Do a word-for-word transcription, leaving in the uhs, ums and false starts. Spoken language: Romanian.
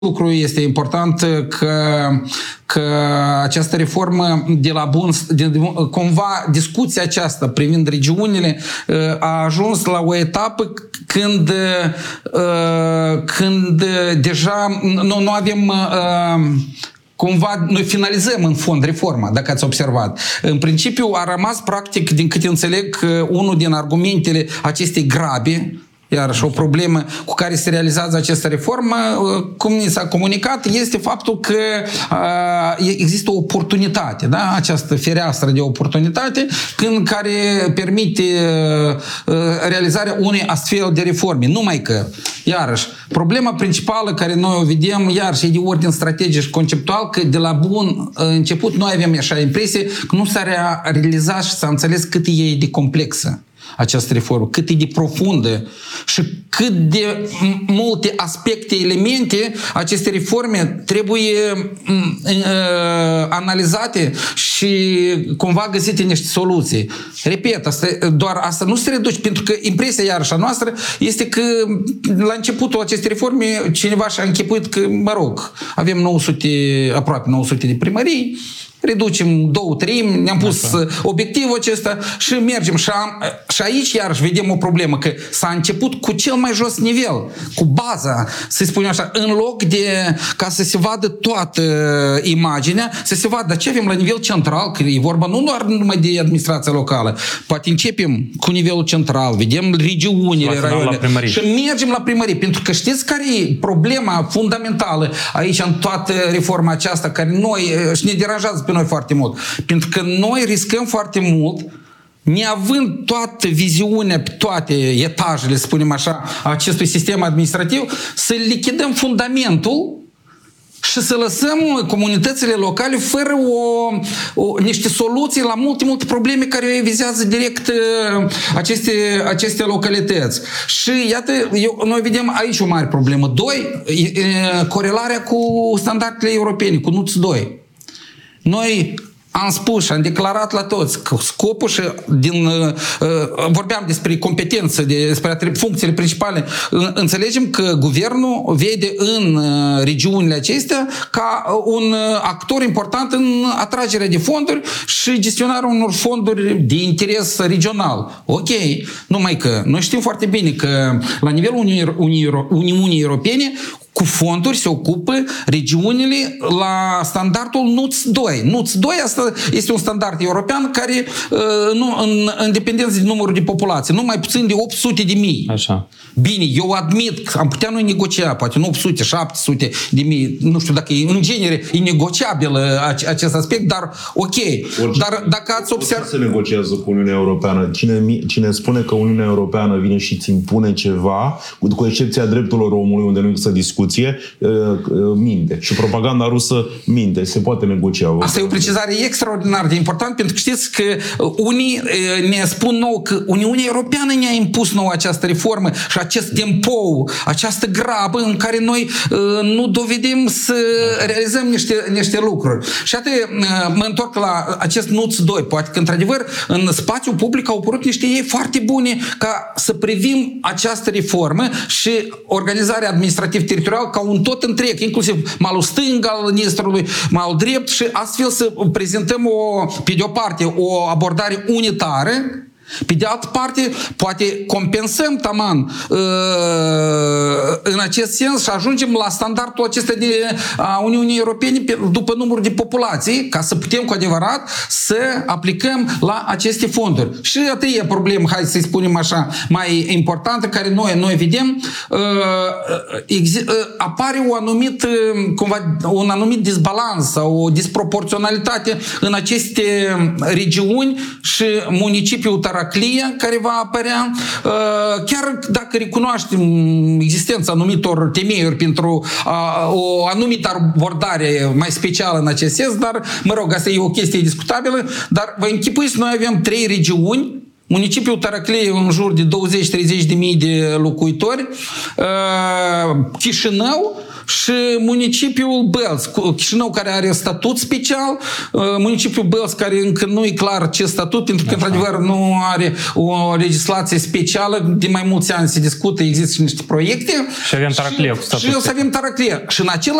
lucru este important că, că această reformă de la bun, de, cumva discuția aceasta privind regiunile a ajuns la o etapă când, când deja nu, nu avem cumva, noi finalizăm în fond reforma, dacă ați observat. În principiu a rămas practic, din câte înțeleg, unul din argumentele acestei grabe, iarăși o problemă cu care se realizează această reformă, cum ni s-a comunicat, este faptul că uh, există o oportunitate, da? Această fereastră de oportunitate când care permite uh, realizarea unei astfel de reforme. Numai că, iarăși, problema principală care noi o vedem, iarăși, e de ordin strategic și conceptual, că de la bun început noi avem așa impresie că nu s-a realizat și s-a înțeles cât e de complexă această reformă, cât e de profundă și cât de multe aspecte, elemente aceste reforme trebuie uh, analizate și cumva găsite niște soluții. Repet, asta, doar asta nu se reduce, pentru că impresia iarăși a noastră este că la începutul acestei reforme cineva și-a închipuit că, mă rog, avem nouă sute, aproape nouă sute de primării, reducem două treimi, ne-am pus Așa. obiectivul acesta și mergem. Și, am, și aici iarăși vedem o problemă, că s-a început cu cel mai jos nivel, cu baza, să spunem așa, în loc de ca să se vadă toată imaginea, să se vadă ce avem la nivel central, că e vorba nu doar numai de administrația locală, poate începem cu nivelul central, vedem regiunile, raione și mergem la primărie, pentru că știți care e problema fundamentală aici în toată reforma aceasta, care noi și ne deranjează pe noi foarte mult. Pentru că noi riscăm foarte mult, neavând toată viziunea pe toate etajele, să spunem așa, acestui sistem administrativ, să lichidăm fundamentul și să lăsăm comunitățile locale fără o, o, niște soluții la multe, multe probleme care vizează direct uh, aceste, aceste localități. Și iată, eu, noi vedem aici o mare problemă. Doi, uh, corelarea cu standardele europene, cu N U T S doi. Noi am spus și am declarat la toți că scopul și din, uh, vorbeam despre competență, despre funcțiile principale, înțelegem că guvernul vede în uh, regiunile acestea ca un actor important în atragerea de fonduri și gestionarea unor fonduri de interes regional. Ok, numai că noi știm foarte bine că la nivelul Uni- Uni- Uniunii Europene cu fonduri se ocupă regiunile la standardul N U T S doi. N U T S doi asta este un standard european care, nu, în, în dependență de numărul de populație, nu mai puțin de opt sute de mii. Așa. Bine, eu admit că am putea noi negocia, poate nu opt sute, șapte sute de mii, nu știu dacă e, în genere e negociabil acest aspect, dar ok. Orice, dar dacă ați observat... se negociază cu Uniunea Europeană? Cine, cine spune că Uniunea Europeană vine și îți impune ceva, cu excepția drepturilor omului, unde nu există discuție, minte. Și propaganda rusă minte. Se poate negocia. Asta e o precizare extraordinar de important, pentru că știți că unii ne spun nou că Uniunea Europeană ne-a impus nou această reformă și acest tempo, această grabă în care noi nu dovedim să realizăm niște, niște lucruri. Și atât mă întorc la acest N U T S doi. Poate că, într-adevăr, în spațiul public au apărut niște idei foarte bune ca să privim această reformă și organizarea administrativ-teritorială ca un tot întreg, inclusiv malul stâng al Nistrului, malul drept și astfel să prezentăm o, pe de o parte o abordare unitară, pe de altă parte, poate compensăm taman uh, în acest sens și ajungem la standardul acesta de a Uniunii Europene pe, după numărul de populații, ca să putem cu adevărat să aplicăm la aceste fonduri. Și a treia problemă, hai să-i spunem așa, mai importantă, care noi, noi vedem, uh, exi- uh, apare o anumit, uh, cumva, un anumit disbalans sau o disproporționalitate în aceste regiuni și municipiul Taraclia, care va apărea, chiar dacă recunoaștem existența anumitor temeiuri pentru o anumită abordare mai specială în acest sens, dar, mă rog, asta e o chestie discutabilă, dar vă închipuiți, noi avem trei regiuni, municipiul Taraclie în jur de douăzeci treizeci de mii de locuitori, Chișinău și municipiul Belz, Chișinău, care are statut special, municipiul Belz, care încă nu e clar ce statut, pentru că, într-adevăr, nu are o legislație specială, de mai mulți ani se discută, există și niște proiecte. Și avem Taraclie cu statut. Și o să avem Taraclie. Și în același